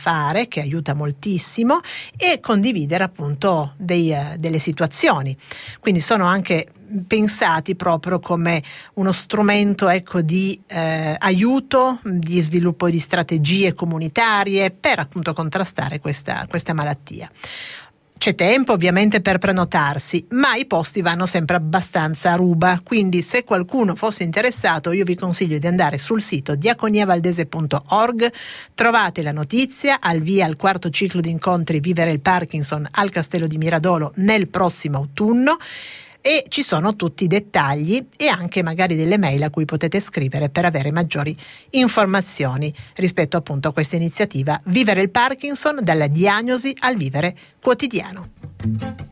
fare, che aiuta moltissimo, e condividere appunto delle situazioni. Quindi sono anche pensati proprio come uno strumento, ecco, di aiuto, di sviluppo di strategie comunitarie per appunto contrastare questa malattia. C'è tempo ovviamente per prenotarsi, ma i posti vanno sempre abbastanza a ruba, quindi se qualcuno fosse interessato io vi consiglio di andare sul sito diaconiavaldese.org, trovate la notizia, al via al 4º ciclo di incontri Vivere il Parkinson al Castello di Miradolo nel prossimo autunno, e ci sono tutti i dettagli e anche magari delle mail a cui potete scrivere per avere maggiori informazioni rispetto appunto a questa iniziativa Vivere il Parkinson, dalla diagnosi al vivere quotidiano.